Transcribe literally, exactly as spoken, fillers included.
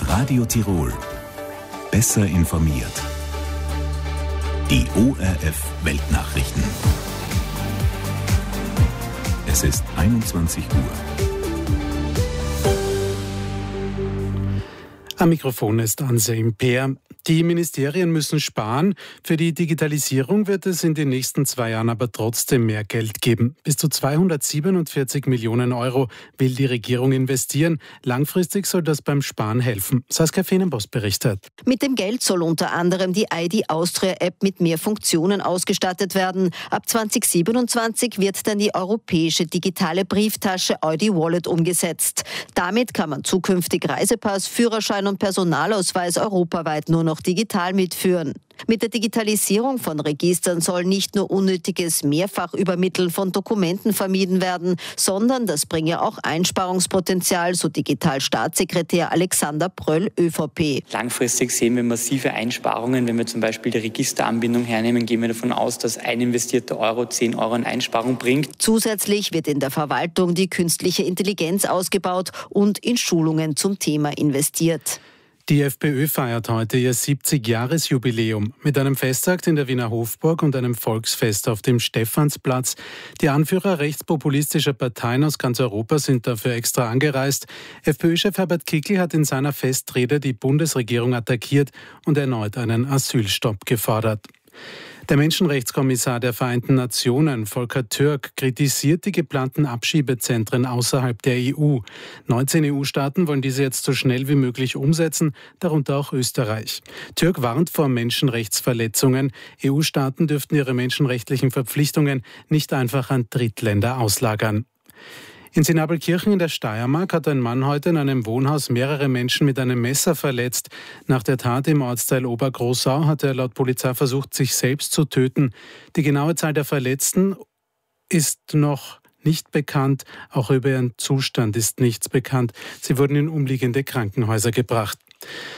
ist Radio Tirol. Besser informiert. Die O R F Weltnachrichten. Es ist einundzwanzig Uhr. Am Mikrofon ist Anse Imper. Die Ministerien müssen sparen. Für die Digitalisierung wird es in den nächsten zwei Jahren aber trotzdem mehr Geld geben. Bis zu zweihundertsiebenundvierzig Millionen Euro will die Regierung investieren. Langfristig soll das beim Sparen helfen. Saskia Feenenboss berichtet. Mit dem Geld soll unter anderem die I D Austria App mit mehr Funktionen ausgestattet werden. Ab zweitausendsiebenundzwanzig wird dann die europäische digitale Brieftasche I D Wallet umgesetzt. Damit kann man zukünftig Reisepass, Führerschein und Personalausweis europaweit nur noch digital mitführen. Mit der Digitalisierung von Registern soll nicht nur unnötiges Mehrfachübermitteln von Dokumenten vermieden werden, sondern das bringe auch Einsparungspotenzial, so Digitalstaatssekretär Alexander Pröll, ÖVP. Langfristig sehen wir massive Einsparungen. Wenn wir zum Beispiel die Registeranbindung hernehmen, gehen wir davon aus, dass ein investierter Euro zehn Euro an Einsparung bringt. Zusätzlich wird in der Verwaltung die künstliche Intelligenz ausgebaut und in Schulungen zum Thema investiert. Die FPÖ feiert heute ihr siebzig-Jahres-Jubiläum mit einem Festakt in der Wiener Hofburg und einem Volksfest auf dem Stephansplatz. Die Anführer rechtspopulistischer Parteien aus ganz Europa sind dafür extra angereist. FPÖ-Chef Herbert Kickl hat in seiner Festrede die Bundesregierung attackiert und erneut einen Asylstopp gefordert. Der Menschenrechtskommissar der Vereinten Nationen, Volker Türk, kritisiert die geplanten Abschiebezentren außerhalb der E U. neunzehn E U-Staaten wollen diese jetzt so schnell wie möglich umsetzen, darunter auch Österreich. Türk warnt vor Menschenrechtsverletzungen. E U-Staaten dürften ihre menschenrechtlichen Verpflichtungen nicht einfach an Drittländer auslagern. In Sinabelkirchen in der Steiermark hat ein Mann heute in einem Wohnhaus mehrere Menschen mit einem Messer verletzt. Nach der Tat im Ortsteil Obergroßau hat er laut Polizei versucht, sich selbst zu töten. Die genaue Zahl der Verletzten ist noch nicht bekannt. Auch über ihren Zustand ist nichts bekannt. Sie wurden in umliegende Krankenhäuser gebracht.